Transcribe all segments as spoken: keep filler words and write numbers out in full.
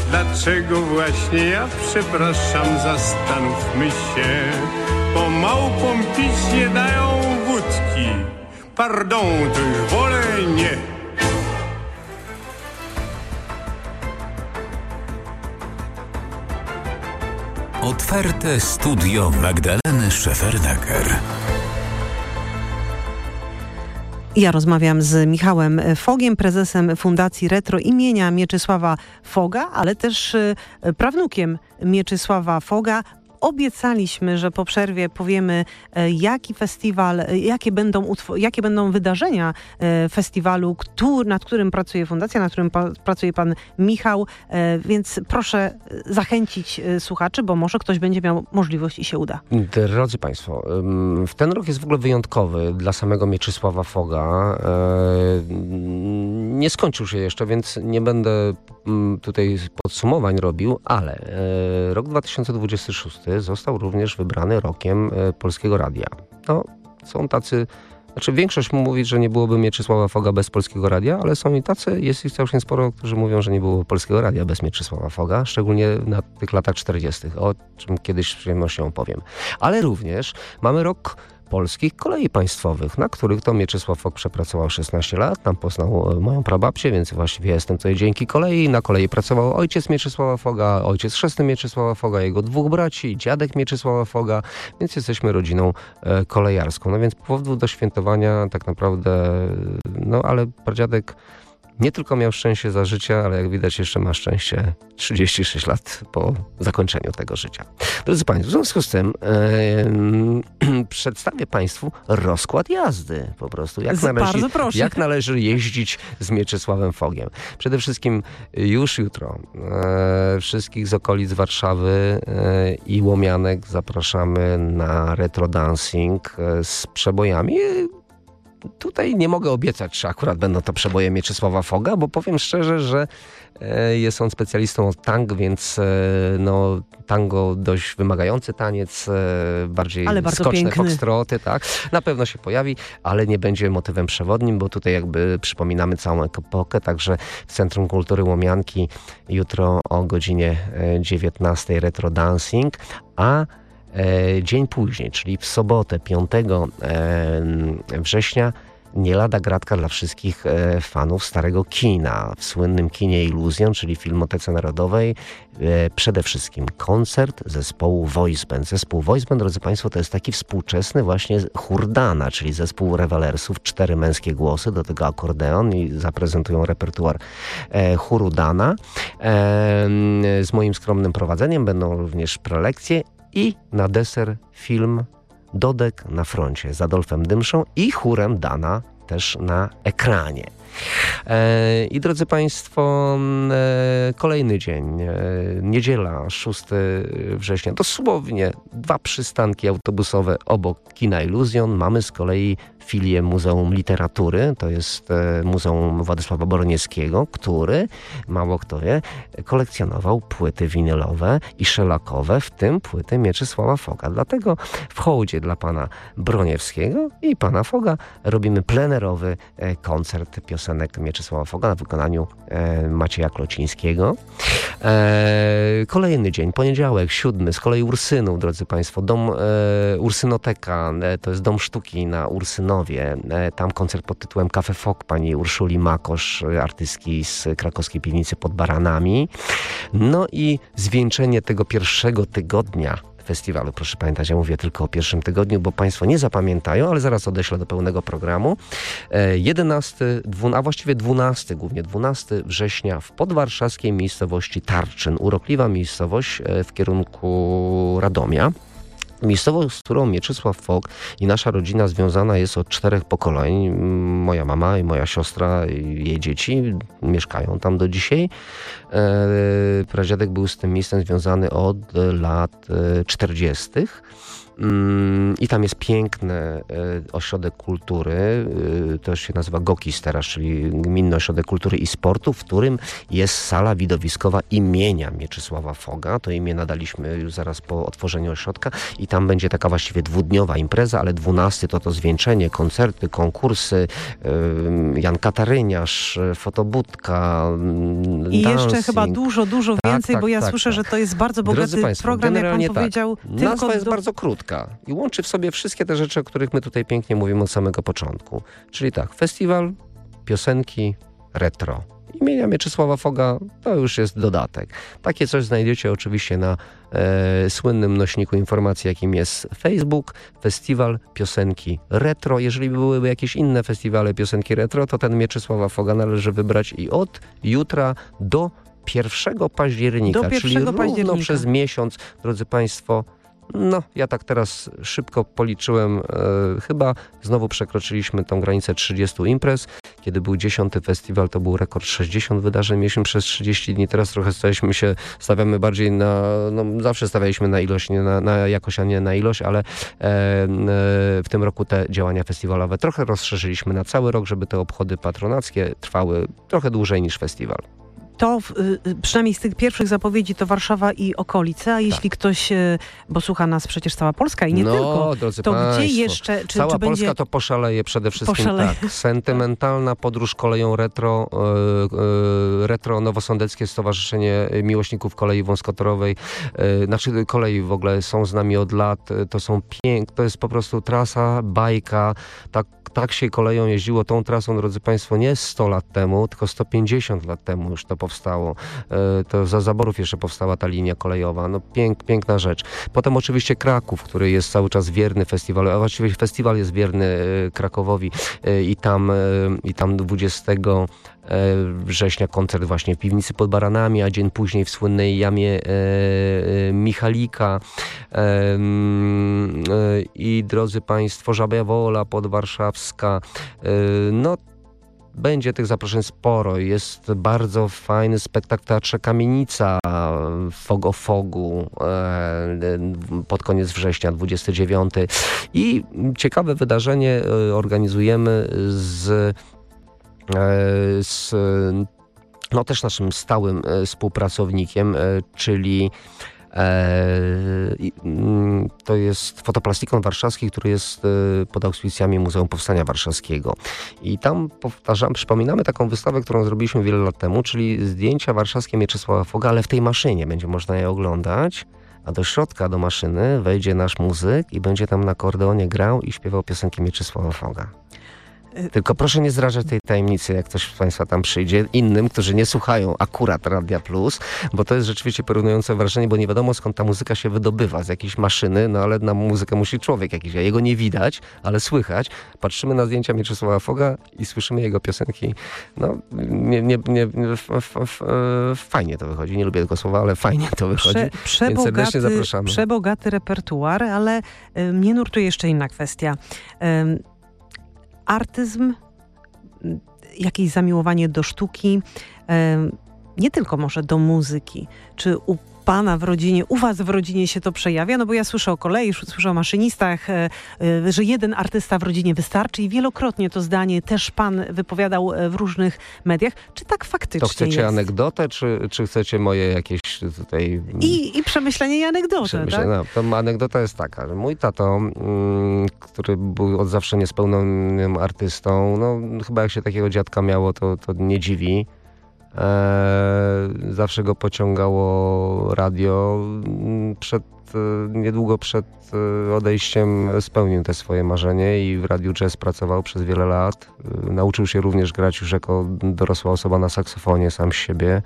Dlaczego właśnie ja, przepraszam, zastanówmy się. Bo małpom pić nie dają wódki. Pardon, to już wolę nie. Otwarte studio Magdaleny Szefernaker. Ja rozmawiam z Michałem Fogiem, prezesem Fundacji Retro imienia Mieczysława Foga, ale też prawnukiem Mieczysława Foga. Obiecaliśmy, że po przerwie powiemy, jaki festiwal, jakie będą, utw- jakie będą wydarzenia festiwalu, który, nad którym pracuje Fundacja, nad którym pa- pracuje pan Michał, więc proszę zachęcić słuchaczy, bo może ktoś będzie miał możliwość i się uda. Drodzy Państwo, w ten rok jest w ogóle wyjątkowy dla samego Mieczysława Foga. Nie skończył się jeszcze, więc nie będę tutaj podsumowań robił, ale rok dwa tysiące dwudziesty szósty został również wybrany rokiem Polskiego Radia. No, są tacy, znaczy większość mówi, że nie byłoby Mieczysława Foga bez Polskiego Radia, ale są i tacy, jest ich całkiem sporo, którzy mówią, że nie było Polskiego Radia bez Mieczysława Foga, szczególnie na tych latach czterdziestych, o czym kiedyś z przyjemnością opowiem. Ale również mamy rok Polskich Kolei Państwowych, na których to Mieczysław Fog przepracował szesnaście lat. Tam poznał moją prababcię, więc właściwie jestem tutaj dzięki kolei. Na kolei pracował ojciec Mieczysława Foga, ojciec chrzestny Mieczysława Foga, jego dwóch braci, dziadek Mieczysława Foga, więc jesteśmy rodziną e, kolejarską. No więc powodów do świętowania tak naprawdę, no ale pradziadek nie tylko miał szczęście za życia, ale jak widać jeszcze ma szczęście trzydzieści sześć lat po zakończeniu tego życia. Drodzy Państwo, w związku z tym yy, przedstawię Państwu rozkład jazdy po prostu. Jak należy, jak należy jeździć z Mieczysławem Fogiem. Przede wszystkim już jutro yy, wszystkich z okolic Warszawy yy, i Łomianek zapraszamy na retro dancing yy, z przebojami. Tutaj nie mogę obiecać, czy akurat będą to przeboje Mieczysława Foga, bo powiem szczerze, że jest on specjalistą od tango, więc no, tango dość wymagający taniec, bardziej skoczne foxtroty, tak. Na pewno się pojawi, ale nie będzie motywem przewodnim, bo tutaj jakby przypominamy całą epokę, także w Centrum Kultury Łomianki jutro o godzinie dziewiętnastej retro dancing, a dzień później, czyli w sobotę piątego września, nie lada gratka dla wszystkich fanów starego kina. W słynnym kinie Iluzjon, czyli Filmotece Narodowej, przede wszystkim koncert zespołu Voice Band. Zespół Voice Band, drodzy Państwo, to jest taki współczesny właśnie chór Dana, czyli zespół rewelersów, cztery męskie głosy, do tego akordeon i zaprezentują repertuar chóru Dana. Z moim skromnym prowadzeniem będą również prelekcje i na deser film Dodek na froncie z Adolfem Dymszą i chórem Dana też na ekranie. E, I drodzy Państwo, e, kolejny dzień, e, niedziela, szóstego września, dosłownie dwa przystanki autobusowe obok kina Iluzjon. Mamy z kolei filię Muzeum Literatury, to jest e, Muzeum Władysława Broniewskiego, który, mało kto wie, kolekcjonował płyty winylowe i szelakowe, w tym płyty Mieczysława Foga. Dlatego w hołdzie dla pana Broniewskiego i pana Foga robimy plenerowy e, koncert piosenek Mieczysława Foga na wykonaniu e, Macieja Klocińskiego. E, kolejny dzień, poniedziałek, siódmy, z kolei Ursynów, drodzy Państwo, dom e, Ursynoteka, e, to jest Dom Sztuki na Ursynowie. E, tam koncert pod tytułem Cafe Fog pani Urszuli Makosz, artystki z krakowskiej piwnicy pod Baranami. No i zwieńczenie tego pierwszego tygodnia festiwalu. Proszę pamiętać, ja mówię tylko o pierwszym tygodniu, bo Państwo nie zapamiętają, ale zaraz odeślę do pełnego programu. jedenastego, dwunastego, a właściwie dwunastego, głównie dwunastego września w podwarszawskiej miejscowości Tarczyn. Urokliwa miejscowość w kierunku Radomia. Miejscowość, z którą Mieczysław Fog i nasza rodzina związana jest od czterech pokoleń. Moja mama i moja siostra i jej dzieci mieszkają tam do dzisiaj. Pradziadek był z tym miejscem związany od lat czterdziestych. I tam jest piękny ośrodek kultury, to się nazywa GOKiS teraz, czyli Gminny Ośrodek Kultury i Sportu, w którym jest sala widowiskowa imienia Mieczysława Foga. To imię nadaliśmy już zaraz po otworzeniu ośrodka i tam będzie taka właściwie dwudniowa impreza, ale dwunasty to to zwieńczenie, koncerty, konkursy, Jan Kataryniarz, fotobudka, i dancing. jeszcze chyba dużo, dużo tak, więcej, tak, bo ja tak, słyszę, tak. że to jest bardzo bogaty Państwo, program, jak pan tak. powiedział. Nazwa tylko jest do... bardzo krótka i łączy w sobie wszystkie te rzeczy, o których my tutaj pięknie mówimy od samego początku. Czyli tak, festiwal, piosenki, retro. Imienia Mieczysława Foga to już jest dodatek. Takie coś znajdziecie oczywiście na e, słynnym nośniku informacji, jakim jest Facebook, festiwal piosenki retro. Jeżeli byłyby jakieś inne festiwale piosenki retro, to ten Mieczysława Foga należy wybrać i od jutra do pierwszego października, Do pierwszego czyli równo października. przez miesiąc, drodzy Państwo. No, ja tak teraz szybko policzyłem, e, chyba znowu przekroczyliśmy tą granicę trzydziestu imprez. Kiedy był dziesiąty festiwal, to był rekord sześćdziesiąt wydarzeń mieliśmy przez trzydzieści dni. Teraz trochę staliśmy się, stawiamy bardziej na, no zawsze stawialiśmy na ilość, nie na, na jakość, a nie na ilość, ale e, e, w tym roku te działania festiwalowe trochę rozszerzyliśmy na cały rok, żeby te obchody patronackie trwały trochę dłużej niż festiwal. To y, przynajmniej z tych pierwszych zapowiedzi to Warszawa i okolice, a jeśli tak. ktoś, y, bo słucha nas przecież cała Polska i nie no, tylko, drodzy to państwo, gdzie jeszcze... Czy, cała czy Polska będzie... to poszaleje przede wszystkim Poszaleje. tak. Sentymentalna podróż koleją retro, y, y, retro Nowosądeckie Stowarzyszenie Miłośników Kolei Wąskotorowej, y, znaczy kolei w ogóle są z nami od lat, to są piękne, to jest po prostu trasa, bajka, tak Tak się koleją jeździło tą trasą, drodzy Państwo, nie sto lat temu, tylko sto pięćdziesiąt lat temu już to powstało. To za zaborów jeszcze powstała ta linia kolejowa. No pięk, piękna rzecz. Potem oczywiście Kraków, który jest cały czas wierny festiwalu, a właściwie festiwal jest wierny Krakowowi i tam, i tam dwudziestego września koncert właśnie w Piwnicy pod Baranami, a dzień później w słynnej jamie e, Michalika. E, e, I drodzy Państwo, Żabia Wola podwarszawska. E, no będzie tych zaproszeń sporo. Jest bardzo fajny spektakl w Teatrze Kamienica, Fog o Fogu, e, pod koniec września, dwudziestego dziewiątego. I ciekawe wydarzenie organizujemy z z no też naszym stałym współpracownikiem, czyli to jest Fotoplastikon Warszawski, który jest pod auspicjami Muzeum Powstania Warszawskiego. I tam powtarzam, przypominamy taką wystawę, którą zrobiliśmy wiele lat temu, czyli zdjęcia warszawskie Mieczysława Foga, ale w tej maszynie będzie można je oglądać. A do środka, do maszyny wejdzie nasz muzyk i będzie tam na akordeonie grał i śpiewał piosenki Mieczysława Foga. Tylko proszę nie zdrażać tej tajemnicy, jak ktoś z Państwa tam przyjdzie, innym, którzy nie słuchają akurat Radia Plus, bo to jest rzeczywiście porównujące wrażenie, bo nie wiadomo skąd ta muzyka się wydobywa, z jakiejś maszyny, no ale na muzykę musi człowiek jakiś, a jego nie widać, ale słychać. Patrzymy na zdjęcia Mieczysława Foga i słyszymy jego piosenki. No, nie, nie, nie, f, f, f, fajnie to wychodzi, nie lubię tego słowa, ale fajnie to wychodzi, Prze, przebogaty, więc serdecznie zapraszamy. Przebogaty repertuar, ale y, mnie nurtuje jeszcze inna kwestia. Y, Artyzm, jakieś zamiłowanie do sztuki, nie tylko może do muzyki. Czy u pana w rodzinie, u was w rodzinie się to przejawia? No bo ja słyszę o kolei, słyszę o maszynistach, że jeden artysta w rodzinie wystarczy i wielokrotnie to zdanie też pan wypowiadał w różnych mediach. Czy tak faktycznie jest? To chcecie jest? anegdotę, czy, czy chcecie moje jakieś tutaj... I, i przemyślenie i anegdotę, przemyślenie, tak? No, to anegdota jest taka, że mój tato, mm, który był od zawsze niespełnionym artystą, no chyba jak się takiego dziadka miało, to, to nie dziwi. E, zawsze go pociągało radio. Przed, niedługo przed odejściem spełnił te swoje marzenie i w Radiu Jazz pracował przez wiele lat. Nauczył się również grać już jako dorosła osoba na saksofonie sam z siebie.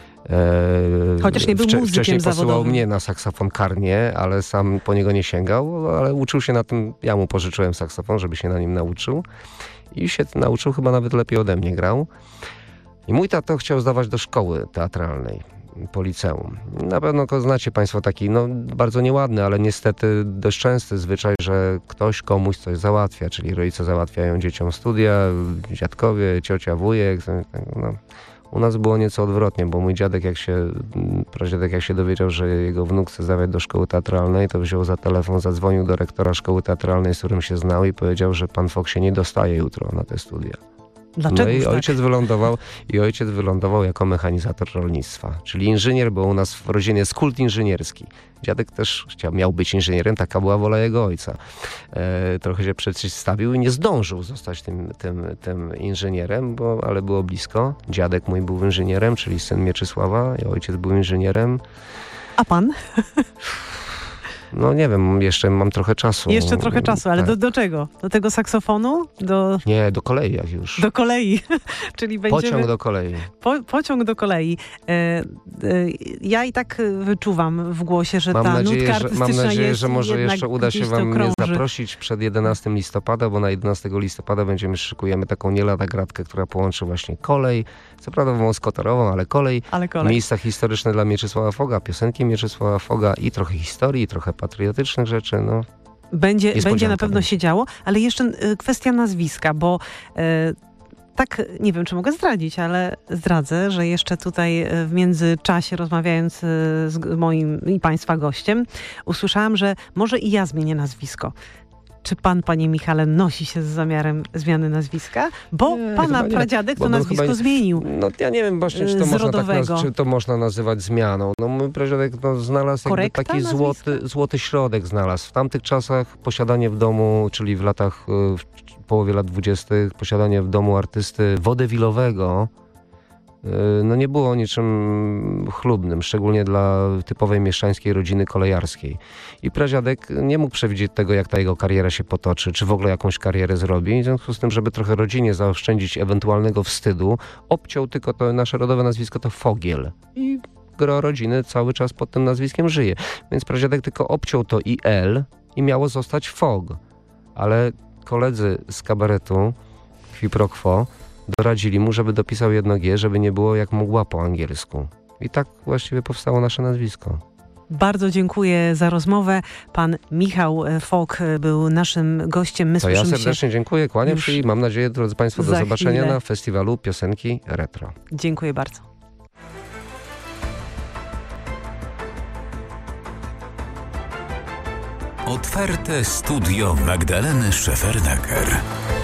E, Chociaż nie był wcze, muzykiem Wcześniej zawodowym. posyłał mnie na saksofon karnie, ale sam po niego nie sięgał, ale uczył się na tym, ja mu pożyczyłem saksofon, żeby się na nim nauczył i się nauczył, chyba nawet lepiej ode mnie grał. I mój tato chciał zdawać do szkoły teatralnej po liceum. Na pewno znacie Państwo taki, no bardzo nieładny, ale niestety dość częsty zwyczaj, że ktoś komuś coś załatwia, czyli rodzice załatwiają dzieciom studia, dziadkowie, ciocia, wujek. No. U nas było nieco odwrotnie, bo mój dziadek jak się, pradziadek jak się dowiedział, że jego wnuk chce zawiać do szkoły teatralnej, to wziął za telefon, zadzwonił do rektora szkoły teatralnej, z którym się znał i powiedział, że pan Fok się nie dostaje jutro na te studia. Dlaczego No i tak? ojciec wylądował i ojciec wylądował jako mechanizator rolnictwa, czyli inżynier, bo u nas w rodzinie jest kult inżynierski. Dziadek też chciał, miał być inżynierem, taka była wola jego ojca. E, trochę się przeciwstawił i nie zdążył zostać tym, tym, tym inżynierem, bo, ale było blisko. Dziadek mój był inżynierem, czyli syn Mieczysława, i ojciec był inżynierem. A pan? No nie wiem, jeszcze mam trochę czasu. Jeszcze trochę czasu, ale tak. do, do czego? Do tego saksofonu? Do, Nie, do kolei jak już. do kolei. Czyli będziemy... Pociąg do kolei. Po, pociąg do kolei. E, e, ja i tak wyczuwam w głosie, że Mam ta nadzieję, nutka że, artystyczna mam nadzieję, jest że może jednak jeszcze uda się gdzieś to wam mnie krąży. zaprosić przed jedenastego listopada, bo na jedenastego listopada będziemy szykujemy taką nie lada gratkę, która połączy właśnie kolej, co prawda wąskotorową, ale kolej, Ale kolej. miejsca historyczne dla Mieczysława Foga, piosenki Mieczysława Foga i trochę historii, i trochę patriotycznych rzeczy. No. Będzie, będzie Niespodzianka na pewno będzie. się działo, ale jeszcze y, kwestia nazwiska, bo y, tak, nie wiem, czy mogę zdradzić, ale zdradzę, że jeszcze tutaj y, w międzyczasie, rozmawiając y, z g- moim i państwa gościem, usłyszałam, że może i ja zmienię nazwisko. Czy pan, panie Michale, nosi się z zamiarem zmiany nazwiska? Bo Nie, pana chyba nie. pradziadek Bo to to nazwisko chyba nie- zmienił. No ja nie wiem właśnie, czy to, Z można tak, rodowego. naz- czy to można nazywać zmianą. No mój pradziadek no, znalazł jakby Korekta taki nazwiska? złoty, złoty środek znalazł. W tamtych czasach posiadanie w domu, czyli w latach, y, w połowie lat dwudziestych, posiadanie w domu artysty wodewilowego, y, no nie było niczym chlubnym, szczególnie dla typowej mieszczańskiej rodziny kolejarskiej. I pradziadek nie mógł przewidzieć tego, jak ta jego kariera się potoczy, czy w ogóle jakąś karierę zrobi. W związku z tym, żeby trochę rodzinie zaoszczędzić ewentualnego wstydu, obciął tylko to nasze rodowe nazwisko, to Fogiel. I gro rodziny cały czas pod tym nazwiskiem żyje. Więc pradziadek tylko obciął to i L i miało zostać Fog. Ale koledzy z kabaretu Qui pro quo doradzili mu, żeby dopisał jedno G, żeby nie było jak mgła po angielsku. I tak właściwie powstało nasze nazwisko. Bardzo dziękuję za rozmowę. Pan Michał Fok był naszym gościem. My To ja słyszymy serdecznie dziękuję, kłaniam już się i mam nadzieję, drodzy Państwo, do za zobaczenia chwilę. na festiwalu piosenki retro. się. Dziękuję bardzo. Otwarte studio Magdaleny Szefernaker.